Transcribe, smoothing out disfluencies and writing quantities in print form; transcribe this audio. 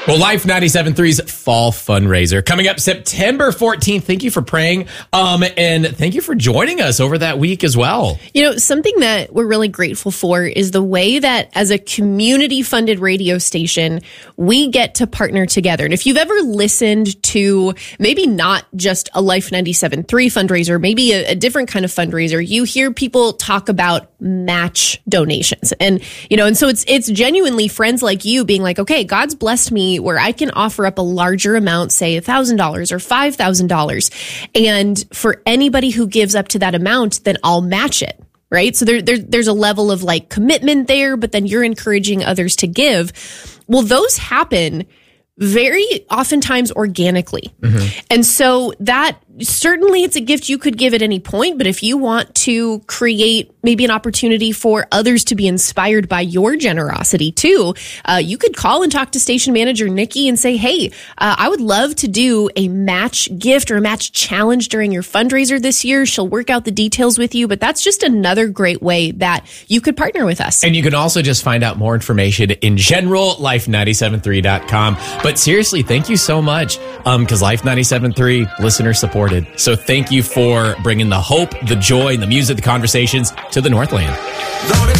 Well, Life 97.3's fall fundraiser coming up September 14th. Thank you for praying. And thank you for joining us over that week as well. You know, something that we're really grateful for is the way that as a community funded radio station, we get to partner together. And if you've ever listened to maybe not just a Life 97.3 fundraiser, maybe a different kind of fundraiser, you hear people talk about match donations. And, you know, and so it's genuinely friends like you being like, okay, God's blessed me where I can offer up a larger amount, say $1,000 or $5,000. And for anybody who gives up to that amount, then I'll match it. Right. So there's a level of like commitment there, but then you're encouraging others to give. Well, those happen very oftentimes organically. Mm-hmm. And so that certainly it's a gift you could give at any point. But if you want to create maybe an opportunity for others to be inspired by your generosity too, you could call and talk to station manager Nikki and say, hey, I would love to do a match gift or a match challenge during your fundraiser this year. She'll work out the details with you. But that's just another great way that you could partner with us. And you can also just find out more information in general, life973.com. But seriously, thank you so much because Life 97.3 listener supported. So thank you for bringing the hope, the joy, and the music, the conversations to the Northland.